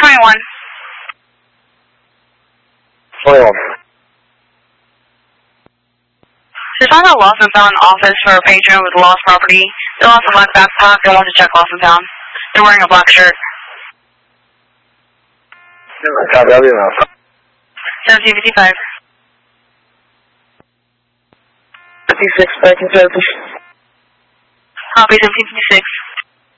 21. 21. Just on the lost and found office for a patron with lost property. They lost a black backpack. They want to check lost and found. They're wearing a black shirt. Copy, I'll be enough. 1755. 56, back in service. Copy, 1756.